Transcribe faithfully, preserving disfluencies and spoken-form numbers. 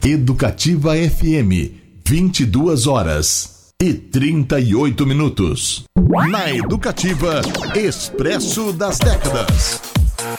Educativa F M, vinte e duas horas e trinta e oito minutos. Na Educativa, Expresso das Décadas.